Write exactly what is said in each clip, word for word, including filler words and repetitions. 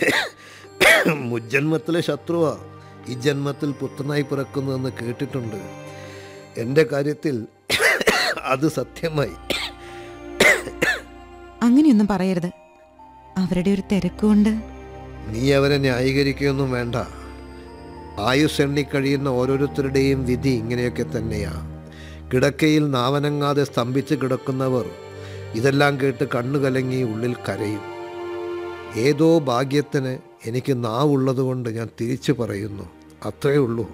മുജ്ജന്മത്തിലെ ശത്രുവാ ഈ ജന്മത്തിൽ പുത്രനായി പിറക്കുന്നതെന്ന് കേട്ടിട്ടുണ്ട്. എൻ്റെ കാര്യത്തിൽ അത് സത്യമായി. അങ്ങനെയൊന്നും പറയരുത്. അവരുടെ ഒരു തിരക്കുകൊണ്ട്. നീ അവരെ ന്യായീകരിക്കുകയൊന്നും വേണ്ട. ആയുസ് എണ്ണിക്കഴിയുന്ന ഓരോരുത്തരുടെയും വിധി ഇങ്ങനെയൊക്കെ തന്നെയാ. കിടക്കയിൽ നാവനങ്ങാതെ സ്തംഭിച്ച് കിടക്കുന്നവർ ഇതെല്ലാം കേട്ട് കണ്ണു കലങ്ങി ഉള്ളിൽ കരയും. ഏതോ ഭാഗ്യത്തിന് എനിക്ക് നാവുള്ളതുകൊണ്ട് ഞാൻ തിരിച്ചു പറയുന്നു, അത്രയേ ഉള്ളൂ.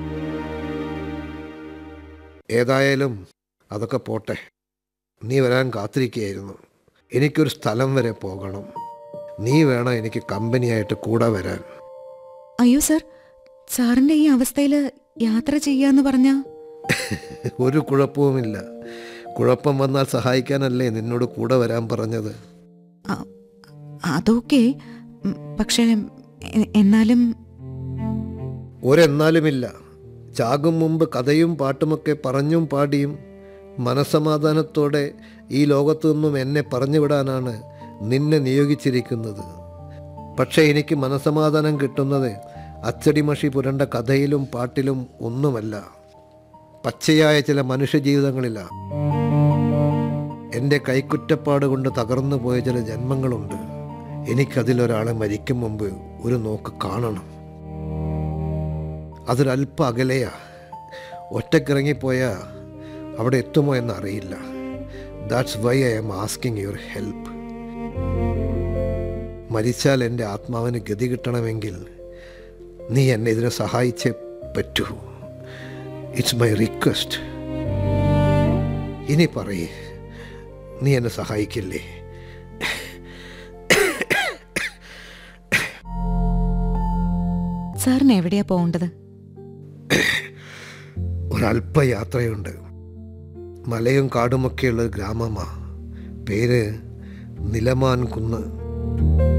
ഏതായാലും അതൊക്കെ പോട്ടെ. നീ വരാൻ കാത്തിരിക്കുകയായിരുന്നു. എനിക്കൊരു സ്ഥലം വരെ പോകണം. നീ വേണം എനിക്ക് കമ്പനിയായിട്ട് കൂടെ വരാൻ. അയ്യോ സർ, സാറിന്റെ ഈ അവസ്ഥയിൽ യാത്ര ചെയ്യാന്ന് പറഞ്ഞ ഒരു കുഴപ്പവുമില്ല. കുഴപ്പം വന്നാൽ സഹായിക്കാനല്ലേ നിന്നോട് കൂടെ വരാൻ പറഞ്ഞത്. അതൊക്കെ, പക്ഷേ എന്നാലും. ഒരെന്നാലുമില്ല. ചാകും മുമ്പ് കഥയും പാട്ടുമൊക്കെ പറഞ്ഞും പാടിയും മനസ്സമാധാനത്തോടെ ഈ ലോകത്തു നിന്നും എന്നെ പറഞ്ഞു വിടാനാണ് നിന്നെ നിയോഗിച്ചിരിക്കുന്നത്. പക്ഷേ എനിക്ക് മനസ്സമാധാനം കിട്ടുന്നത് അച്ചടിമഷി പുരണ്ട കഥയിലും പാട്ടിലും ഒന്നുമല്ല, പച്ചയായ ചില മനുഷ്യജീവിതങ്ങളിലാണ്. എൻ്റെ കൈക്കുറ്റപ്പാട് കൊണ്ട് തകർന്നു പോയ ചില ജന്മങ്ങളുണ്ട്. എനിക്കതിലൊരാളെ മരിക്കും മുമ്പ് ഒരു നോക്ക് കാണണം. അതൊരല്പം അകലെയാ. ഒറ്റക്കിറങ്ങിപ്പോയാൽ അവിടെ എത്തുമോ എന്നറിയില്ല. That's why I am asking your help. മരിച്ചാൽ എൻ്റെ ആത്മാവിന് ഗതി കിട്ടണമെങ്കിൽ നീ എന്നെ ഇതിനെ സഹായിച്ചേ പറ്റൂ. It's my request. ഇനി പറയേ, നീ എന്നെ സഹായിക്കില്ലേ? സാറിന് എവിടെയാ പോകേണ്ടത്? ഒരല്പ യാത്രയുണ്ട്. മലയും കാടുമൊക്കെയുള്ള ഗ്രാമമാ. പേര് നിലമാൻ കുന്ന്.